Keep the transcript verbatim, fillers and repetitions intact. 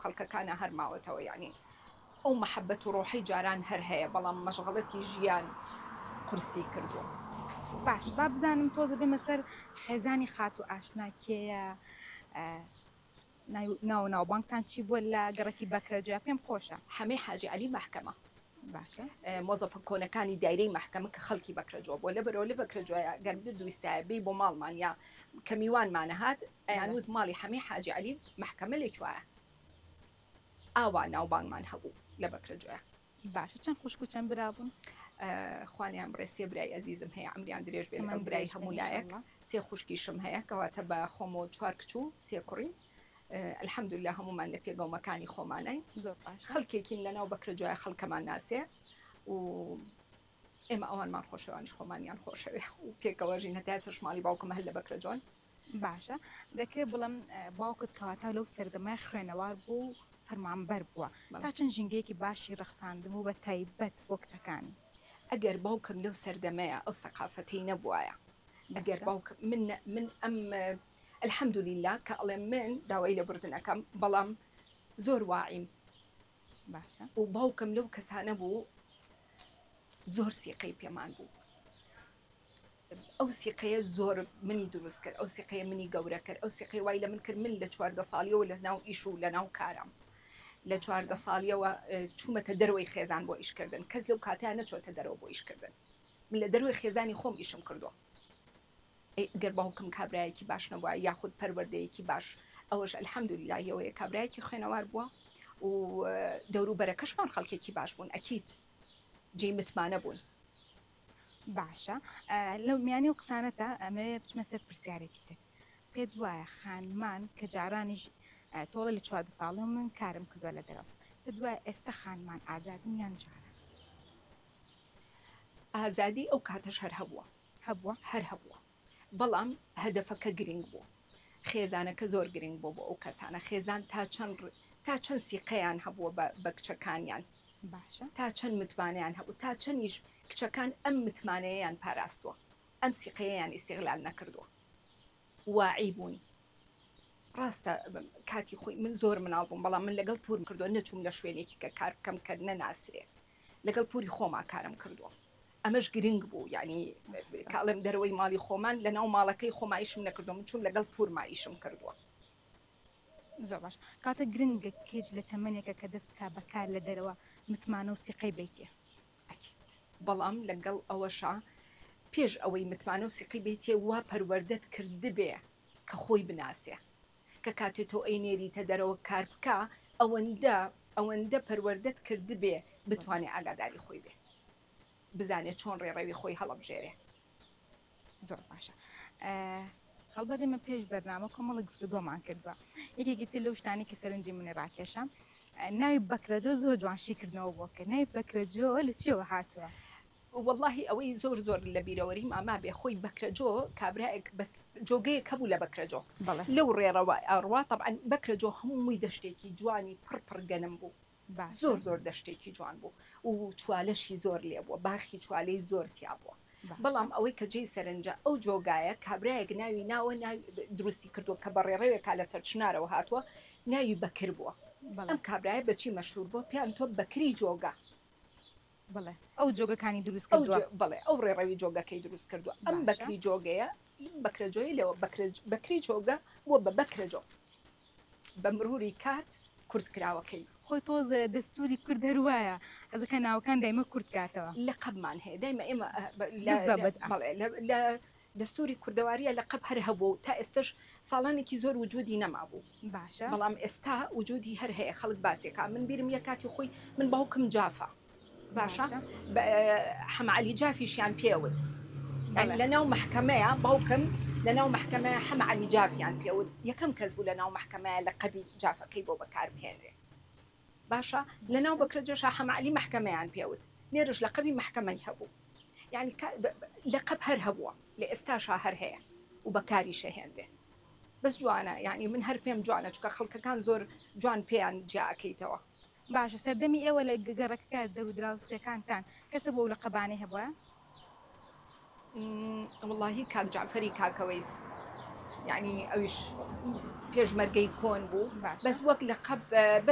خەڵکەکانە هەرماوەتەوە یعنی ئەو مەحەبەت و ڕۆحی جاران هەر هەیە بەڵام مەشغەڵەتی ژیان قورسی کردووە. باش با بزانم تۆزە بێمە سەر خێزانی خات و ئاشنا کێیە ناو ناوبانگتان چی بووە لە گەڕەکی بەکرەجوە پێم خۆشە. هەمەی حاجی عەلی مەحکەمە باشە مۆزەفە کۆنەکانی دایرەی مەحکەمە کە خەڵکی بەکرەجۆ بۆ لە بەرەوە لە بەکرەجۆیە گەر دوویستایە بێ بۆ ماڵمان یا کە میوانمانە هات ئەیانوت ماڵی هەمەی حاجی عەلی مەحکەمە لێکوایە ئاوا ناوبانگمان هەبوو لە بەکرەجۆیە. باشە چەند خوشک و چەند برابوون؟ خوانیان بڕێ سێ برای ئەزیزم هەیە ئەمریان درێژ بێ لەگەڵ برای هەموو لایەک سێ خوشکیشم هەیە کەواتە بە خۆمەوە چوار کچوو سێ کوڕی الحەمدوللا هەمومان لە پێگەومەکانی خۆمانای خەڵکێکین لەناو بەکرەجۆیە خەڵکەمان ناسێ و ئێمە ئەوانمان خۆشەوانش خۆمانیان خۆشەوێ و پێکەوەژین هەتا ئێستا ماڵی باوکم هەر لە بەکرەجۆن. باشە دەکرێت بڵم باوکت کەواتە لەو سەردەمای خوێنەوار بوو فەرمانبەر بووە تا چەند ژینگەیەکی باشی ڕەخساندم و بە تایبەت بۆ کچەکانی. ئەگەر باوکم لەو سەردەمەیە ئەو سەقافەتەی نەبووایە ئەگەر باوکم من من ئەم الحەمدولیلا کە ئەڵێ من داوای لە بردنەکەم بەڵام زۆر واعیم باشە و باوکم لەو کەسانە بوو زۆر سیقەی پێمان بوو ئەو سیقەیە زۆر منی دروست کرد ئەو سیقەیە منی گەورە کرد ئەو سیقەی وای لە من کرد من لە چواردە ساڵیەوە لە ناو ئیش و لە ناو کارم لە چواردە ساڵیەوە چوومەتە دەرەوەی خێزان بۆ ئیشکردن کەس لەو کاتیان نەچۆتە دەرەوە بۆ ئیشکردن من لە دەروی خێزانی خۆم ئیشم کردووە. گەر باوکم کابرایەکی باش نەبووە یاخود پەروەردەیەکی باش ئەوەش الحەمدولیلا ئەوەیە کابرایەکی خوێنەوار بووە و دەوروبەرەکەشمان خەڵکێکی باش بوون ئەکید جێی متمانە بوون. باشە لەو میانی و قسانەتە ئەمەوێ بچمە سەر پرسیارێکی تر پێت وایە خانمان کە جارانیش تۆڵە لە چواردە ساڵە من کارم کردووە لە دەرەوە پێت وایە ئێستا خانمان ئازادن یان جارە؟ ئازادی ئەو کاتەش هەر هەبووە هەبووە هەر هەبووە بەڵام هەدەفەکە گرنگ بوو خێزانەکە زۆر گرنگ بوو بۆ ئەو کەسانە خێزان تا چەند تا چەند سیقەیان هەبووە بە کچەکانیان باشە تا چەند متمانەیان هەبوو تا چەندیش کچەکان ئەم متمانەیەیان پاراستووە ئەم سیقەیەیان ئیستیغلال نەکردووە واعی بوون. ڕاستە کاتی خۆی من زۆر مناڵ بووم بەڵام من لەگەڵ پورم کردووە نەچووم لە شوێنێکی کە کار بکەم کە نەناسرێ لەگەڵ پوری خۆما کارم کردووە ئەمەش گرنگ بوو یعنی کاڵم دەرەوەی ماڵی خۆمان لە ناو ماڵەکەی خۆمایشم نەکردو من چوون لەگەڵ پورمایشم کردووە. زۆر باش کاتە گرنگە کێج لە تەمەنێکە کە دەست بکا بەکار لە دەرەوە متمانە و سیقەی بیتێ ئەکید بەڵام لەگەڵ ئەوەشە پێش ئەوەی متمانە و سیقی بیتێ وا پەروەردەت کردبێ کە خۆی بناسێ کە کاتێ تۆ ئەینێریتە دەرەوە کار بکە ئەوەندە ئەوەندە پەروەردەت کردبێ بتوانێ ئاگاداری خۆی بێ بزانێت چۆن ڕێڕەوی خۆی هەڵەبژێرێ. زۆر باشە هەڵبەتێمە پێش بەرنامە کۆمەڵی گفتوگۆمان کردووە یەکێکی تر لەو شتانی کە سەرنجی منە ڕاکێشە ناوی بەکرەجۆ زۆر جوانشیکردنەوە بۆ کە ناوی بەکرەجۆ لە چیەوە هاتووە؟ واللهی ئەوەی زۆر زۆر لە بیرەوەریم ئاما بێ خۆی بەکرەجۆ کابراایەک جۆگەیە کەبوو لە بەکرەجۆ لەو ڕێڕەوە ئاڕوا طبعا بەکرەجۆ هەمووی دەشتێکی جوانی پڕپڕ گەنم بوو زۆر زۆر دەشتێکی جوان بوو و چوالەشی زۆر لێ بووە باخی چوالەی زۆر تیا بووە بەڵام ئەوەی کە جێی سەرنجە ئەو جۆگایە کابراایەک ناوی ناوە دروستی کردووە کە بە ڕێڕەوێکا لە سەر چنارەوە هاتووە ناوی بەکر بووە ئەم کابراایە بەچی مەشهور بووە پێیان تۆ بەکری جۆگە بڵێ ئەو جۆگەکانی دروست کردووە بڵێ ئەو ڕێڕەوی جۆگەکەی دروست کردووە ئەم بەکری جۆگەیە بەکرەجۆی لەوە بەکری جۆگە بووە بە بەکرەجۆ بە مروری کات کورتکراوەکەی خۆی تۆزە دەستوری کورد هەروایە ئەزەکە ناوەکان دایمە کورت کاتەوە لە قەبمان هەیە دایمە ئێمە لە دەستوری کوردەواریە لە قەب هەر هەبوو تا ئێستش ساڵانێکی زۆر وجودی نەمابوو باشە بەڵام ئێستا وجودی هەر هەیە خەڵک باسێکا من بیرم یە کاتی خۆی من باوکم جافە باشە حەمعەلی جافیشیان پێوت لە ناو محکەمەیە باوکم لە ناو محکەمەیە حەمعەلی جافیان پێوت یەکەم کەس بوو لە ناو محکەمەیە لە قەبی جافەکەی بۆ بەکاربهێنرێ باشە لە ناو بەکرەجۆشە حەمعەلی محکەمەیان پێوت نێرش لە قەبی محکەمەی هەبوو یعنی لە قەب هەر هەبووە لە ئێستاشا هەر هەیە و بەکاریشە هێندێ بەس جوانە یعنی من هەر پێم جوانە چکە خەڵکەکان زۆر جوان پێیان جاکەیتەوە. باشە سەردەمی ئێوە لە گەڕەکە دەودراوسەکانتان کەسە بۆ لە قەبانەی هەبووە؟ واللهی کاک جعفەری کاکەوەیس یعنی ئەویش پێشمەرگەی کۆن بوو بەس وەک لە قەب